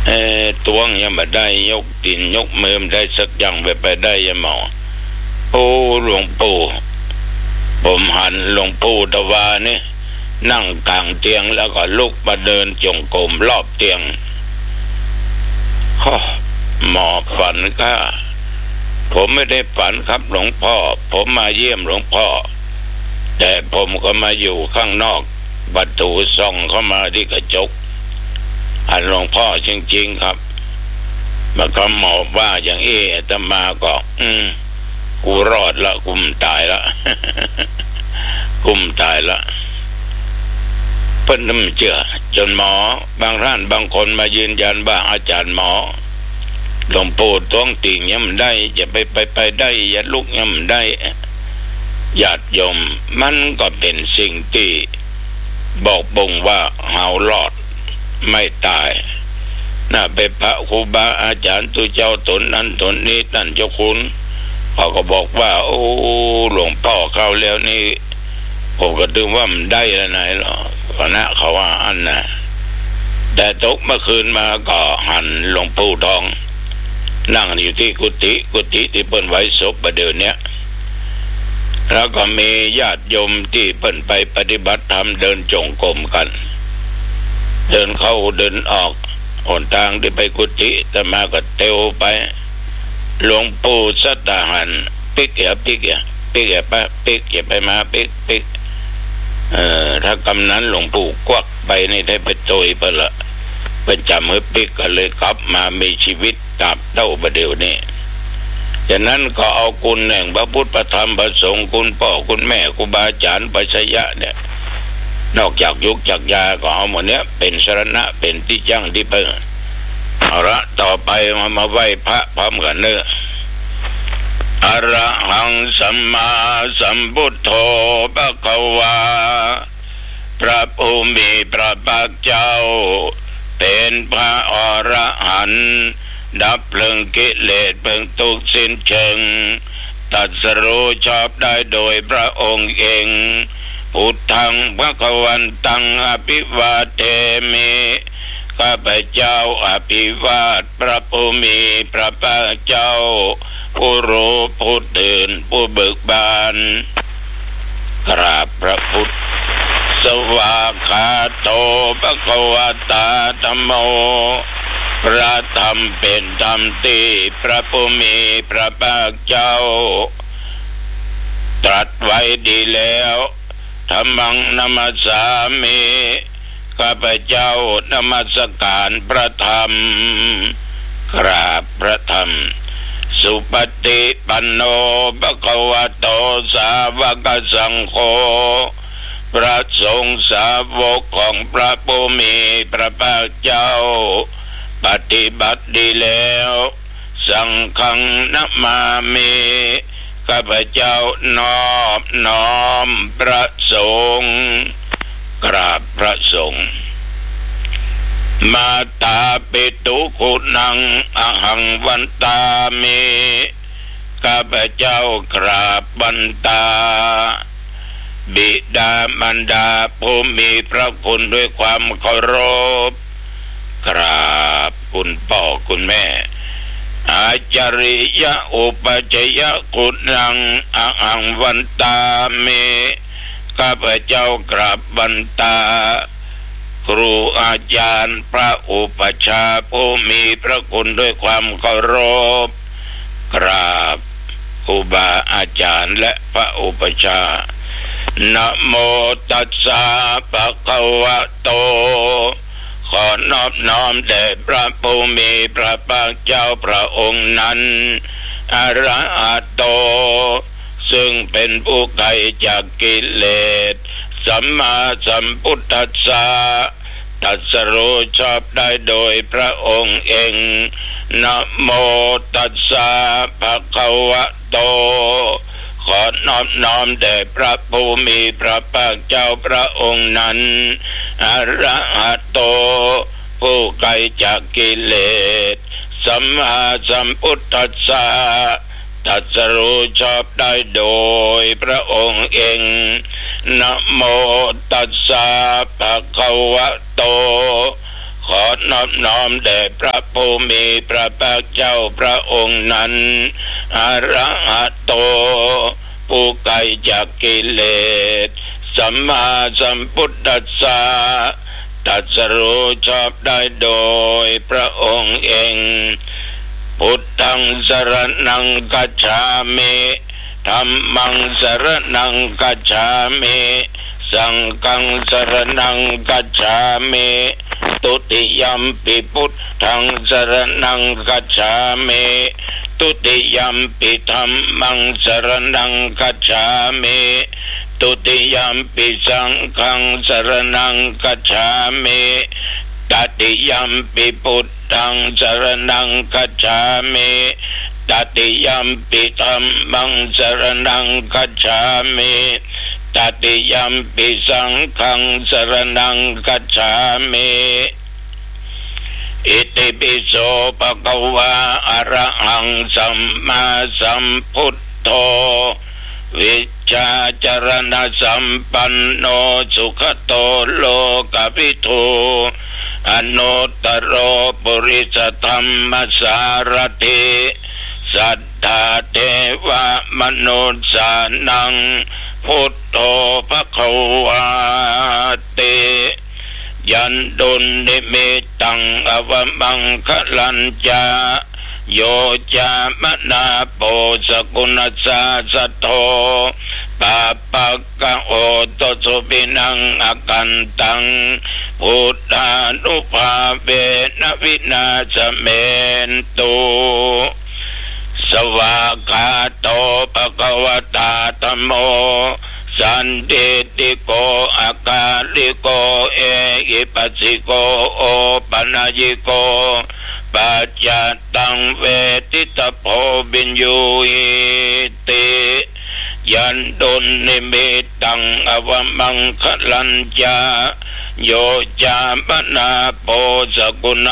ตัวยังไม่ได้ยกตีนยกมือได้สักอย่างไปได้ยังหมอโอ้หลวงปู่ผมหันหลวงปู่ตะวานี่นั่งกลางเตียงแล้วก็ลุกมาเดินจงกรมรอบเตียงหมอฝันก็ผมไม่ได้ฝันครับหลวงพ่อผมมาเยี่ยมหลวงพ่อแต่ผมก็มาอยู่ข้างนอกประตูส่องเข้ามาที่กระจกอันหลวงพ่อจริงๆครับมาก็หมอว่าอย่างอาตมาก็กูรอดละกุมตายละ กุมตายละเพิ่นไม่เชื่อจนหมอบางท่านบางคนมายืนยันว่าอาจารย์หมอหลวงปู่ต้องติ่งยังไม่ได้จะไปได้อย่าลุกยังไม่ได้ญาติโยมมันก็เป็นสิ่งที่บอกบ่งว่าเฮารอดไม่ตายน่าไปพระครูบาอาจารย์ตัวเจ้าตนนั้นตนนี้นั่นเจ้าคุณเขาก็บอกว่าโอ้หลวงพ่อเข้าแล้วนี่ผมก็ดึงว่ามันได้แล้วไหนหรอคณะเขาว่าอันนะแต่ตกเมื่อคืนมาก็หันหลวงปู่ทองนั่งอยู่ที่กุฏิที่เปิ้นไว้ศพประเดี๋ยวนี้แล้วก็มีญาติโยมที่เปิ้นไปปฏิบัติธรรมเดินจงกรมกันเดินเข้าเดินออกหนทางที่ไปกุฏิแต่มาก็เตวไปหลวงปู่สัตหันปิกอย่าไปมาปิกถ้ากำนั้นหลวงปู่กวักไปนี่ได้ไปโตยไปละเป็นจำให้ปิกก็เลยกลับมามีชีวิตตาบเต้าประเดี๋ยวนี้ฉะนั้นก็เอาคุณแห่งพระพุทธพระธรรมพระสงฆ์คุณพ่อคุณแม่ครูบาอาจารย์ปัจฉยะเนี่ยนอกจากยุกจากยาก็เอาหมดเนี้ยเป็นสรณะเป็นที่ยั่งที่พึ่งเอาละต่อไปมาไหว้พระพร้อมกันเนื้ออะระหังสัมมาสัมพุทโธภควาพระผู้มีพระภาคเจ้าเป็นพระอรหันต์ดับเพลิงกิเลสเพิงทุกข์สิ้นเชิงตรัสรู้ชอบได้โดยพระองค์เองพุทธังภควันตังอภิวาเทมิข้าพเจ้าอภิวาทพระผู้มีพระภาคเจ้าผู้รู้ผู้ตื่นผู้เบิกบานกราบพระพุทธสวากขาโตภควตาธัมโมพระธรรมเป็นธรรมที่พระผู้มีพระภาคเจ้าตรัสไว้ดีแล้วธัมมังนัมสสามิข้าพเจ้านมัสการพระธรรมกราบพระธรรมสุปฏิปันโนภควโตสาวกสังโฆพระสงฆ์สาวกของพระผู้มีพระภาคเจ้าปฏิบัติดีแล้วสังฆังนะมามิข้าพเจ้านอบน้อมพระสงฆ์กราบพระสงฆ์มาตาปิตุคุณังอหังวันตามิข้าพเจ้ากราบวันตาบิดามารดาผู้มีพระคุณด้วยความเคารพกราบคุณพ่อคุณแม่อาจาริยะอุปจยะคุณังอหังวันตามิข้าพเจ้ากราบวันตาครูอาจารย์พระอุปัชฌาย์ผู้มีพระคุณด้วยความเคารพกราบครูบาอาจารย์และพระอุปัชฌาย์นะโมตัสสะภะคะวะโตขอนอบน้อมแด่พระผู้มีพระภาคเจ้าพระองค์นั้นอะระหะโตซึ่งเป็นผู้ไกลจากกิเลสสัมมาสัมพุทธัสสะตรัสรู้ชอบได้โดยพระองค์เองนะโมตัสสะภะคะวะโตขอนอบน้อมแด่พระผู้มีพระภาคเจ้าพระองค์นั้นอะระหะโตผู้ไกลจากกิเลสสัมมาสัมพุทธัสสะตรัสรู้ชอบได้โดยพระองค์เองนะโมตัสสะภะคะวะโตขขอนอบน้อมแด่พระผู้มีพระภาคเจ้าพระองค์นั้นอะระหะโตผู้ไกลจากกิเลสสัมมาสัมพุทธัสสะตรัสรู้ชอบได้โดยพระองค์เองพุทธังสรณังคัจฉามิธัมมังสรณังคัจฉามิสังฆังสรณังคัจฉามิตุติยัมปิพุทธังสรณังคัจฉามิตุติยัมปิธัมมังสรณังคัจฉามิตุติยัมปิสังฆังสรณังคัจฉามิตติยัมปิพุทธังสรณังคัจฉามิตติยัมปิธัมมังสรณังคัจฉามิตติยัมปิสังฆังสรณังคัจฉามิอิติปิโสภะคะวะอะระหังสัมมาสัมพุทโธวิชชาจรณะสัมปันโนสุขโตโลกวิทูอนุตตโรปุริสธรรมสารถิสัทธาเทวมนุสสานังพุทโธภคะวะเตยันตุนิมิตังอวมังคลัญจาโยจามนาโปสกุณสาสะโทปาปักกะโอตสุปินังอกันตังพุทธานุภาเวนะวินาศเมนตุสวากขาโตภะคะวตาธัมโมสันติติโกอากาลิโกเอหิปัสสิโกโอปัญญิโกปัจจตังเวทิตโพบิญญูหิติยันตุนิมิตังอวมังคลัญจาโยจามนาโปสกุณ